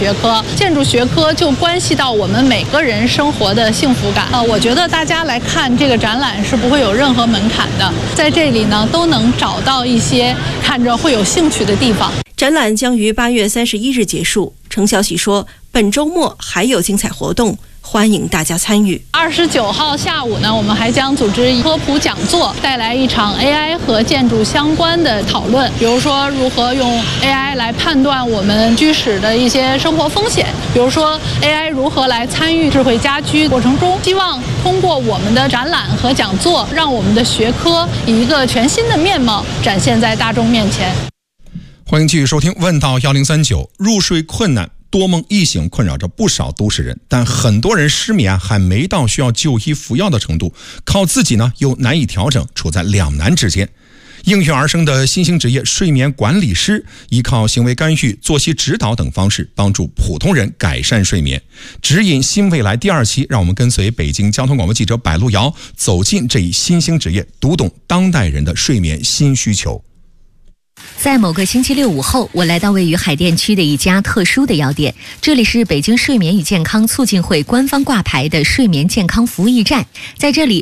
学科，建筑学科就关系到我们每个人生活的幸福感。我觉得大家来看这个展览是不会有任何门槛的，在这里呢都能找到一些看着会有兴趣的地方。 展览将于8月31日结束。程小喜说，本周末还有精彩活动，欢迎大家参与。 29号下午呢，我们还将组织科普讲座，带来一场 AI 和建筑相关的讨论，比如说如何用 AI 来判断我们居室的一些生活风险，比如说 AI 如何来参与智慧家居过程中。希望通过我们的展览和讲座，让我们的学科以一个全新的面貌展现在大众面前。 欢迎继续收听问道1039。入睡困难，多梦易醒困扰着不少都市人，但很多人失眠还没到需要就医服药的程度，靠自己呢又难以调整，处在两难之间。应运而生的新兴职业睡眠管理师，依靠行为干预、作息指导等方式，帮助普通人改善睡眠。指引新未来第2期，让我们跟随北京交通广播记者柏路遥走进这一新兴职业，读懂当代人的睡眠新需求。 在某个星期六午后，我来到位于海淀区的一家特殊的药店，这里是北京睡眠与健康促进会官方挂牌的睡眠健康服务驿站。在这里，